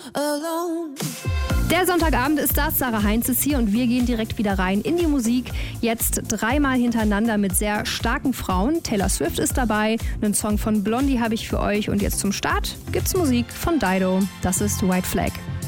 alone. Der Sonntagabend ist das, Sarah Heinz ist hier und wir gehen direkt wieder rein in die Musik. Jetzt 3-mal hintereinander mit sehr starken Frauen. Taylor Swift ist dabei, einen Song von Blondie habe ich für euch und jetzt zum Start gibt's Musik von Dido. Das ist White Flag.